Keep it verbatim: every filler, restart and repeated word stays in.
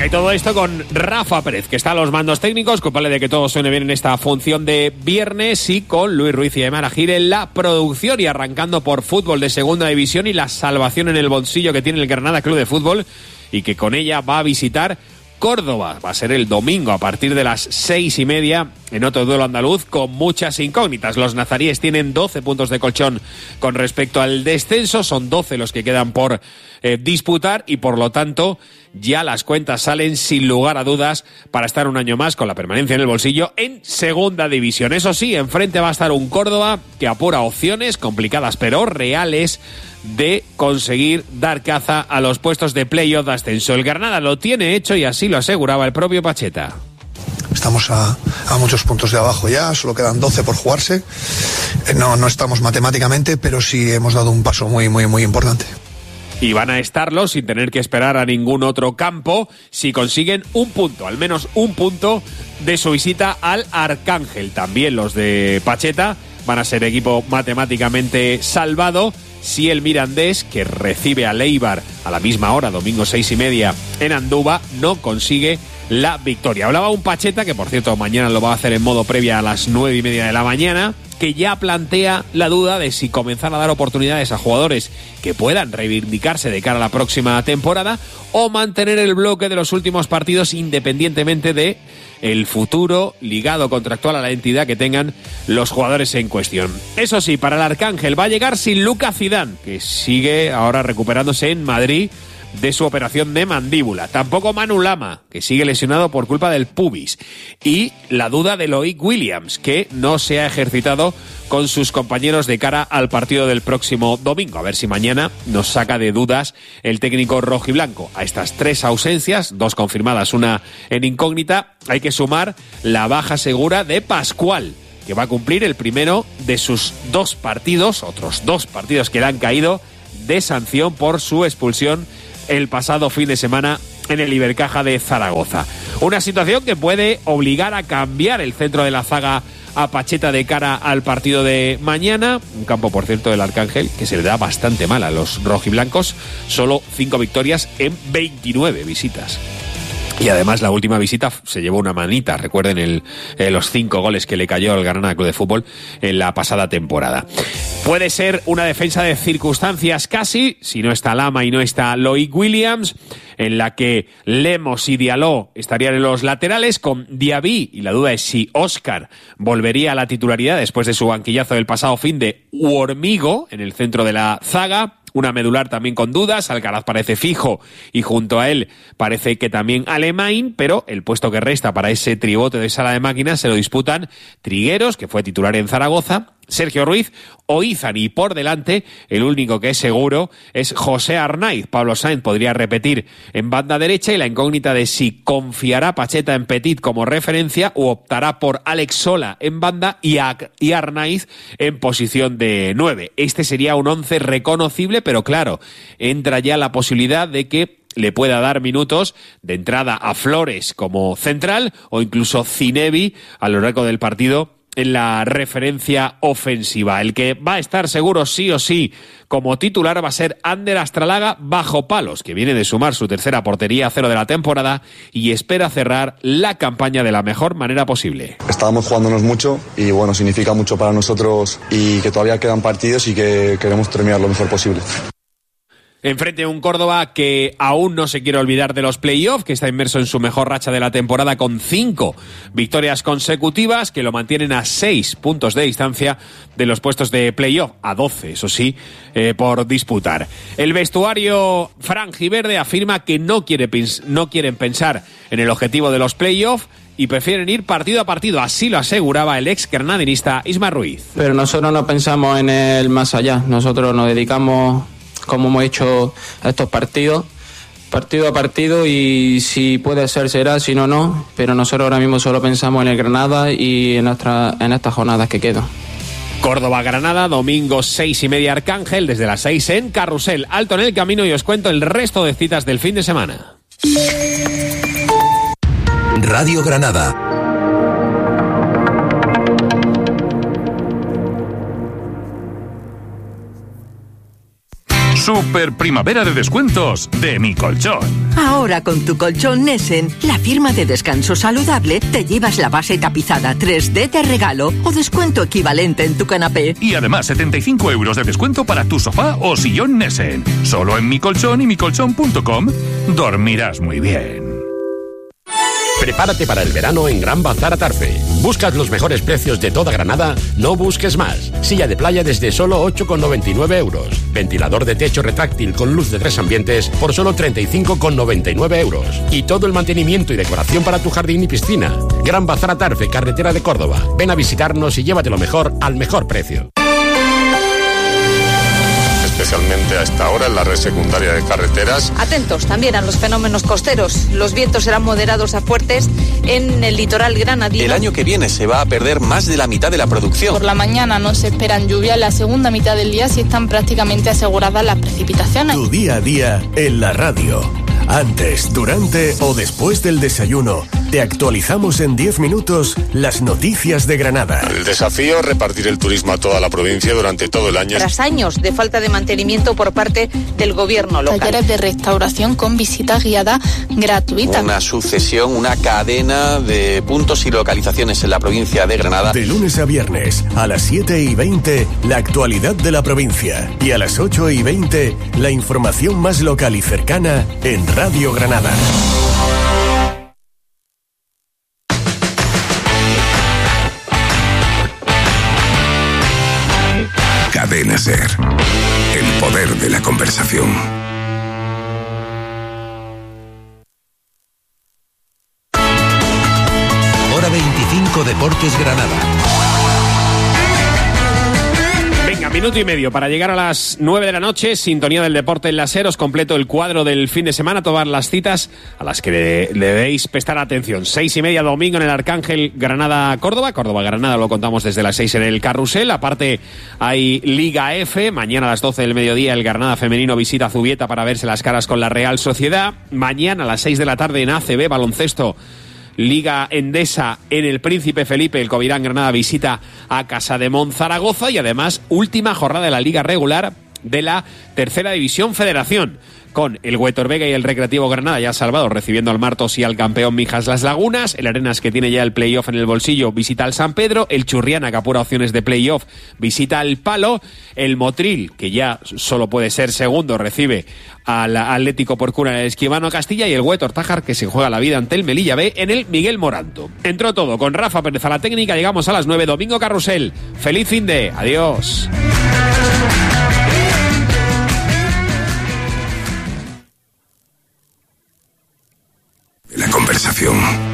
Y todo esto con Rafa Pérez, que está a los mandos técnicos, culpable de que todo suene bien en esta función de viernes, y con Luis Ruiz y Aimar Agir en la producción, y arrancando por fútbol de segunda división y la salvación en el bolsillo que tiene el Granada Club de Fútbol, y que con ella va a visitar Córdoba. Va a ser el domingo a partir de las seis y media en otro duelo andaluz con muchas incógnitas. Los nazaríes tienen doce puntos de colchón con respecto al descenso, son doce los que quedan por eh, disputar, y por lo tanto ya las cuentas salen sin lugar a dudas para estar un año más con la permanencia en el bolsillo en segunda división. Eso sí, enfrente va a estar un Córdoba que apura opciones complicadas pero reales de conseguir dar caza a los puestos de playoff de ascenso. El Granada lo tiene hecho y así lo aseguraba el propio Pacheta. Estamos a, a muchos puntos de abajo ya, solo quedan doce por jugarse. No, no estamos matemáticamente, pero sí hemos dado un paso muy, muy, muy importante. Y van a estarlo sin tener que esperar a ningún otro campo si consiguen un punto, al menos un punto de su visita al Arcángel. También los de Pacheta van a ser equipo matemáticamente salvado si el Mirandés, que recibe a Leibar a la misma hora, domingo seis y media en Andúba, no consigue la victoria. Hablaba un Pacheta, que por cierto mañana lo va a hacer en modo previa a las nueve y media de la mañana, que ya plantea la duda de si comenzar a dar oportunidades a jugadores que puedan reivindicarse de cara a la próxima temporada o mantener el bloque de los últimos partidos independientemente de el futuro ligado contractual a la entidad que tengan los jugadores en cuestión. Eso sí, para el Arcángel va a llegar sin Lucas Zidane, que sigue ahora recuperándose en Madrid de su operación de mandíbula. Tampoco Manu Lama, que sigue lesionado por culpa del pubis. Y la duda de Loic Williams, que no se ha ejercitado con sus compañeros de cara al partido del próximo domingo. A ver si mañana nos saca de dudas el técnico rojiblanco. A estas tres ausencias, dos confirmadas, una en incógnita, hay que sumar la baja segura de Pascual, que va a cumplir el primero de sus dos partidos, otros dos partidos que le han caído de sanción por su expulsión el pasado fin de semana en el Ibercaja de Zaragoza. Una situación que puede obligar a cambiar el centro de la zaga a Pacheta de cara al partido de mañana. Un campo, por cierto, del Arcángel que se le da bastante mal a los rojiblancos. Solo cinco victorias en veintinueve visitas. Y además la última visita se llevó una manita, recuerden el, eh, los cinco goles que le cayó al Granada Club de Fútbol en la pasada temporada. Puede ser una defensa de circunstancias casi, si no está Lama y no está Loic Williams, en la que Lemos y Diallo estarían en los laterales con Diaby, y la duda es si Óscar volvería a la titularidad después de su banquillazo del pasado fin de Hormigo en el centro de la zaga. Una medular también con dudas, Alcaraz parece fijo y junto a él parece que también Alemán, pero el puesto que resta para ese tribote de sala de máquinas se lo disputan Trigueros, que fue titular en Zaragoza, Sergio Ruiz o Izan, y por delante el único que es seguro es José Arnaiz. Pablo Sainz podría repetir en banda derecha, y la incógnita de si confiará Pacheta en Petit como referencia o optará por Alex Sola en banda y, a, y Arnaiz en posición de nueve. Este sería un once reconocible, pero claro, entra ya la posibilidad de que le pueda dar minutos de entrada a Flores como central o incluso Zinebi a lo largo del partido en la referencia ofensiva. El que va a estar seguro sí o sí como titular va a ser Ander Astralaga bajo palos, que viene de sumar su tercera portería a cero de la temporada y espera cerrar la campaña de la mejor manera posible. Estábamos jugándonos mucho y bueno, significa mucho para nosotros, y que todavía quedan partidos y que queremos terminar lo mejor posible. Enfrente a un Córdoba que aún no se quiere olvidar de los playoffs, que está inmerso en su mejor racha de la temporada con cinco victorias consecutivas que lo mantienen a seis puntos de distancia de los puestos de playoff, a doce, eso sí, eh, por disputar. El vestuario franjiverde afirma que no, quiere, no quieren pensar en el objetivo de los playoffs y prefieren ir partido a partido, así lo aseguraba el ex granadinista Isma Ruiz. Pero nosotros no pensamos en el más allá, nosotros nos dedicamos, como hemos hecho, a estos partidos, partido a partido, y si puede ser será, si no, no, pero nosotros ahora mismo solo pensamos en el Granada y en, nuestra, en estas jornadas que quedan. Córdoba-Granada, domingo seis y media Arcángel, desde las seis en Carrusel. Alto en el camino y os cuento el resto de citas del fin de semana. Radio Granada. Super primavera de descuentos de Mi Colchón. Ahora con tu colchón Nessen, la firma de descanso saludable, te llevas la base tapizada tres D de regalo o descuento equivalente en tu canapé. Y además setenta y cinco euros de descuento para tu sofá o sillón Nessen. Solo en Mi Colchón y mi colchón punto com. Dormirás muy bien. Prepárate para el verano en Gran Bazar Atarfe. ¿Buscas los mejores precios de toda Granada? No busques más. Silla de playa desde solo ocho con noventa y nueve euros. Ventilador de techo retráctil con luz de tres ambientes por solo treinta y cinco con noventa y nueve euros. Y todo el mantenimiento y decoración para tu jardín y piscina. Gran Bazar Atarfe, carretera de Córdoba. Ven a visitarnos y llévate lo mejor al mejor precio. Especialmente a esta hora en la red secundaria de carreteras. Atentos también a los fenómenos costeros. Los vientos serán moderados a fuertes en el litoral granadino. El año que viene se va a perder más de la mitad de la producción. Por la mañana no se esperan lluvias, la segunda mitad del día sí están prácticamente aseguradas las precipitaciones. Tu día a día en la radio. Antes, durante o después del desayuno, te actualizamos en diez minutos las noticias de Granada. El desafío es repartir el turismo a toda la provincia durante todo el año. Tras años de falta de mantenimiento por parte del gobierno local. Talleres de restauración con visita guiada gratuita. Una sucesión, una cadena de puntos y localizaciones en la provincia de Granada. De lunes a viernes, a las siete y veinte, la actualidad de la provincia. Y a las ocho y veinte, la información más local y cercana en Radio Granada. Cadena Ser. El poder de la conversación. Hora veinticinco Deportes Granada. Venga, minuto y medio para llegar a las nueve de la noche. Sintonía del deporte en la SER. Os completo el cuadro del fin de semana. Todas las citas a las que le, le debéis prestar atención. Seis y media domingo en el Arcángel, Granada-Córdoba. Córdoba-Granada lo contamos desde las seis en el Carrusel. Aparte hay Liga F. Mañana a las doce del mediodía el Granada femenino visita Zubieta para verse las caras con la Real Sociedad. Mañana a las seis de la tarde en A C B baloncesto. Liga Endesa en el Príncipe Felipe, el Covirán Granada visita a Casademont Zaragoza y además última jornada de la Liga regular de la Tercera División Federación, con el Huetor Vega y el Recreativo Granada ya salvados recibiendo al Martos y al campeón Mijas Las Lagunas. El Arenas, que tiene ya el playoff en el bolsillo, visita al San Pedro. El Churriana, que apura opciones de playoff, visita al Palo. El Motril, que ya solo puede ser segundo, recibe al Atlético Porcuna en el Esquivano Castilla. Y el Huetor Tájar, que se juega la vida ante el Melilla B en el Miguel Moranto. Entró todo con Rafa Pérez a la técnica. Llegamos a las nueve, domingo Carrusel. Feliz fin de... Adiós. La conversación.